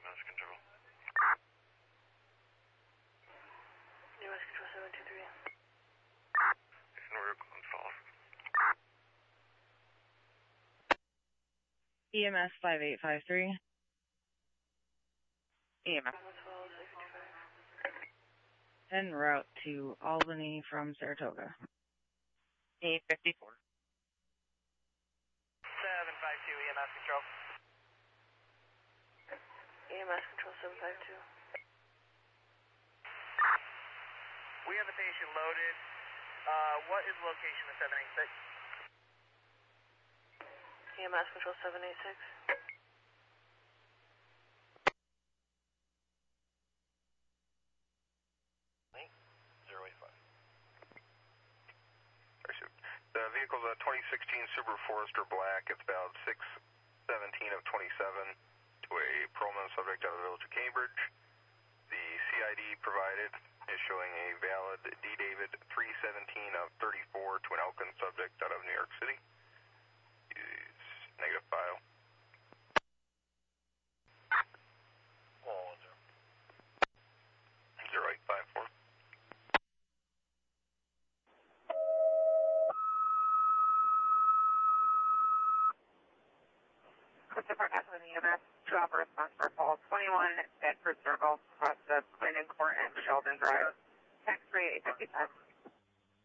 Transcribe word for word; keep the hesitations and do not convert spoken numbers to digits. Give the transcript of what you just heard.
Mass Control. U S Control seven two three. Ignore Glens Falls. E M S five eight five three. E M S. En route to Albany from Saratoga. E fifty-four. seven five two E M S Control. E M S Control seven five two. We have the patient loaded. Uh, what is the location of seven eight six? E M S Control seven eight six. zero eight five. The vehicle's a twenty sixteen Subaru Forester Black. It's about six seventeen of twenty-seven to a Perlman subject out of the village of Cambridge. The C I D provided is showing a valid D David three seventeen of thirty-four to an Elkin subject out of New York City. Is negative file. one zero. zero eight five four. Christopher Kathleen E M S, two offer response for Falls twenty-one, Bedford Circle, across the Clinton Court and Sheldon Drive. Tax rate eight fifty-five.